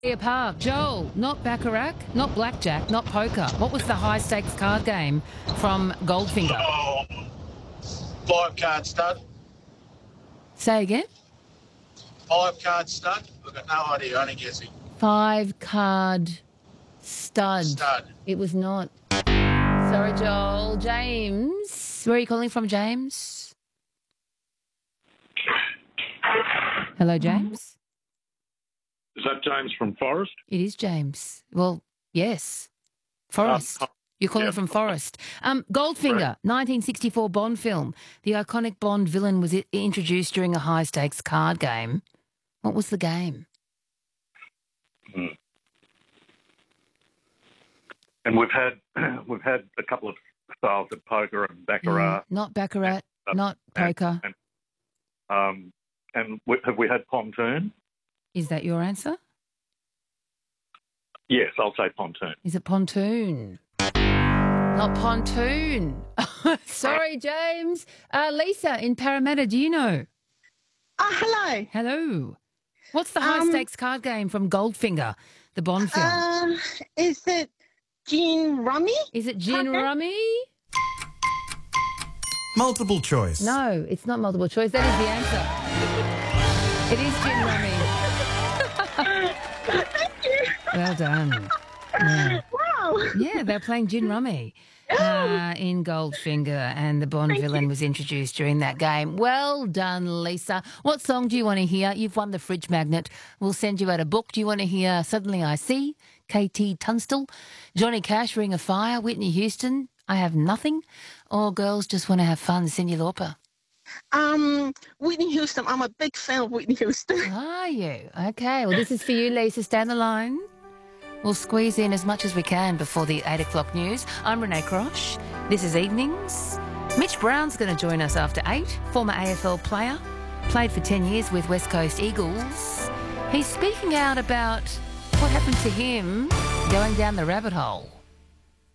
Park. Joel, not Baccarat, not blackjack, not poker. What was the high-stakes card game from Goldfinger? Oh, 5-card stud. Say again? 5-card stud. I've got no idea. Only guessing. 5-card stud. Stud. It was not. Sorry, Joel. James, where are you calling from, James? Hello, James? Is that James from Forest? It is James. Well, yes. Forest. You're calling from Forest. Goldfinger, 1964 Bond film. The iconic Bond villain was introduced during a high-stakes card game. What was the game? And we've had a couple of styles of poker and baccarat. Not baccarat, not poker. And have we had pontoon? Is that your answer? Yes, I'll say pontoon. Is it pontoon? Not pontoon. Sorry, James. Lisa in Parramatta, do you know? Hello. Hello. What's the high-stakes card game from Goldfinger, the Bond film? Is it gin rummy? Is it gin rummy? Multiple choice. No, it's not multiple choice. That is the answer. It is gin rummy. Thank you. Well done. Yeah. Wow. Yeah, they're playing gin rummy in Goldfinger, and the Bond villain was introduced during that game. Well done, Lisa. What song do you want to hear? You've won the fridge magnet. We'll send you out a book. Do you want to hear Suddenly I See, KT Tunstall, Johnny Cash, Ring of Fire, Whitney Houston, I Have Nothing, or Girls Just Want to Have Fun, Cyndi Lauper? Whitney Houston. I'm a big fan of Whitney Houston. Are you? Okay, well, this is for you, Lisa. Stand the line. We'll squeeze in as much as we can before the 8 o'clock news. I'm Renee Crosh. This is Evenings. Mitch Brown's going to join us after 8, former AFL player, played for 10 years with West Coast Eagles. He's speaking out about what happened to him going down the rabbit hole.